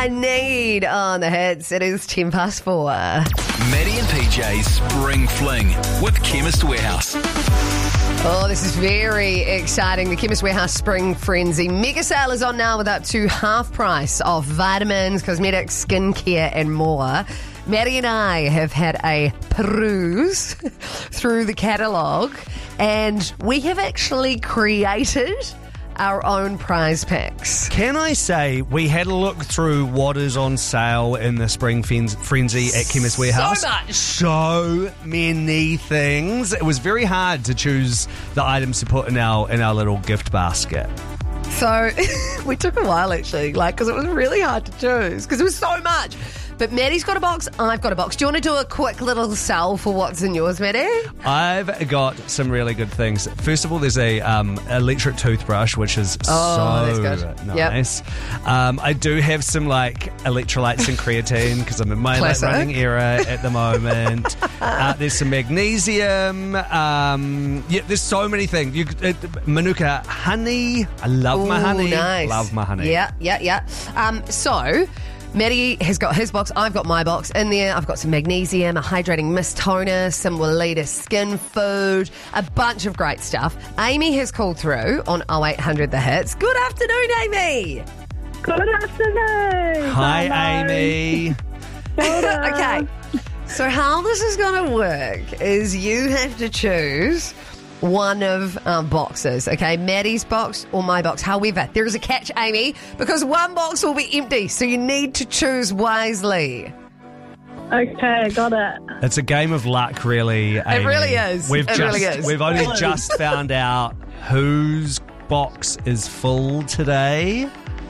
I need on the hits. It is 4:10. Maddie and PJ's Spring Fling with Chemist Warehouse. Oh, this is very exciting. The Chemist Warehouse Spring Frenzy mega sale is on now with up to half price of vitamins, cosmetics, skincare and more. Maddie and I have had a peruse through the catalogue and we have actually created our own prize packs. Can I say we had a look through what is on sale in the Spring Frenzy at Chemist Warehouse? So much. So many things. It was very hard to choose the items to put in our little gift basket. So we took a while actually, because it was really hard to choose because there was so much. But Maddie's got a box, I've got a box. Do you want to do a quick little sell for what's in yours, Maddie? I've got some really good things. First of all, there's a electric toothbrush, which is that's good. nice. Yep. I do have some electrolytes and creatine because I'm in my running era at the moment. There's some magnesium. There's so many things. Manuka honey. I love my honey. Nice. Love my honey. Yeah. So Maddie has got his box, I've got my box. In there, I've got some magnesium, a hydrating mist toner, some Weleda skin food, a bunch of great stuff. Amy has called through on 0800 The Hits. Good afternoon, Amy. Good afternoon. Hi, Amy. Okay, so how this is going to work is you have to choose one of boxes, okay? Maddie's box or my box. However, there is a catch, Amy, because one box will be empty, so you need to choose wisely. Okay, got it. It's a game of luck, really, Amy. It really is. We've really is. We've only just found out whose box is full today.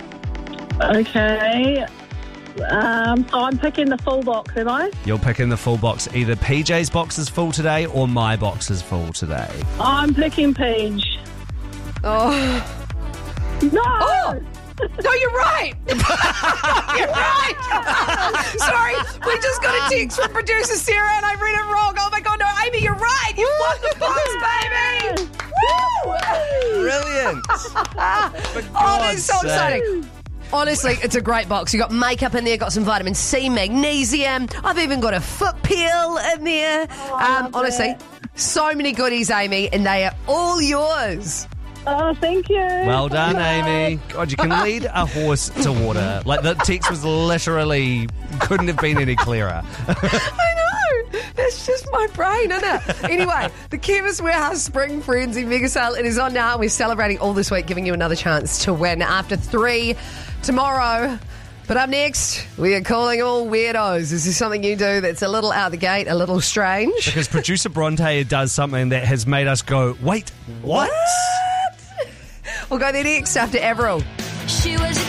Okay. So I'm picking the full box, am I? You're picking the full box. Either PJ's box is full today or my box is full today. I'm picking Paige. Oh. No! Oh! No, you're right. You're right. Sorry, we just got a text from producer Sarah and I read it wrong. Oh my God, no, Amy, you're right. You won the box, baby. Woo! Brilliant. Oh, that's so exciting. Honestly, it's a great box. You got makeup in there, got some vitamin C, magnesium. I've even got a foot peel in there. Honestly, so many goodies, Amy, and they are all yours. Oh, thank you. Well done, Amy. God, you can lead a horse to water. The text was literally, couldn't have been any clearer. I know. That's just my brain, isn't it? Anyway, the Chemist Warehouse Spring Frenzy mega sale, it is on now. We're celebrating all this week, giving you another chance to win after 3 tomorrow. But up next, we are calling all weirdos. Is this something you do that's a little out the gate, a little strange? Because producer Bronte does something that has made us go, wait, what? We'll go there next after Avril. She was a